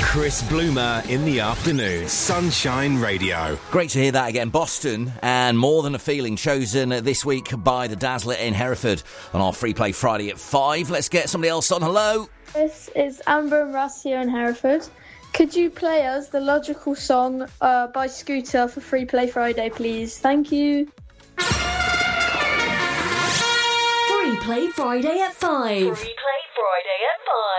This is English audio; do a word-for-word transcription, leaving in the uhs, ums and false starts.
Chris Bloomer in the afternoon. Sunshine Radio. Great to hear that again. Boston and More Than a Feeling, chosen this week by the Dazzler in Hereford on our Free Play Friday at five. Let's get somebody else on. Hello. This is Amber and Russ here in Hereford. Could you play us the Logical Song uh, by Scooter for Free Play Friday, please? Thank you. Free Play Friday at five. Free Play Friday at five.